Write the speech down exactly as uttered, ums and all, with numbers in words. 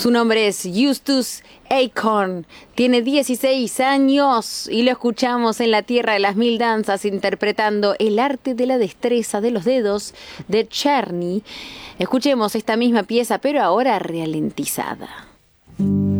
Su nombre es Justus Acorn, tiene dieciséis años y lo escuchamos en la Tierra de las Mil Danzas interpretando El arte de la destreza de los dedos de Czerny. Escuchemos esta misma pieza pero ahora ralentizada.